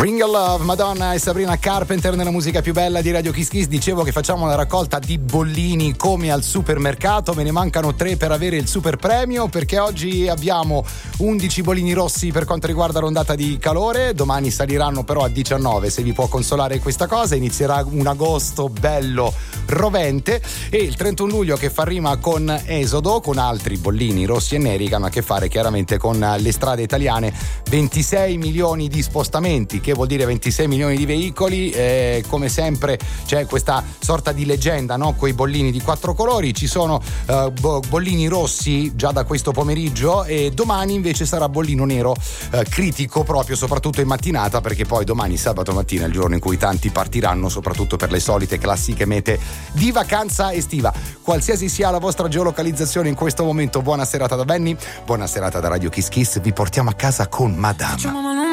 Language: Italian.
Ring of Love, Madonna e Sabrina Carpenter nella musica più bella di Radio Kiss Kiss. Dicevo che facciamo una raccolta di bollini come al supermercato, me ne mancano 3 per avere il super premio, perché oggi abbiamo 11 bollini rossi per quanto riguarda l'ondata di calore, domani saliranno però a 19, se vi può consolare questa cosa. Inizierà un agosto bello rovente e il 31 luglio che fa rima con Esodo, con altri bollini rossi e neri che hanno a che fare chiaramente con le strade italiane. 26 milioni di spostamenti, che vuol dire 26 milioni di veicoli, come sempre c'è questa sorta di leggenda, no? Quei bollini di 4 colori, ci sono bollini rossi già da questo pomeriggio e domani invece sarà bollino nero critico proprio soprattutto in mattinata, perché poi domani sabato mattina è il giorno in cui tanti partiranno soprattutto per le solite classiche mete di vacanza estiva. Qualsiasi sia la vostra geolocalizzazione in questo momento, buona serata da Benny, buona serata da Radio Kiss Kiss, vi portiamo a casa con Madame.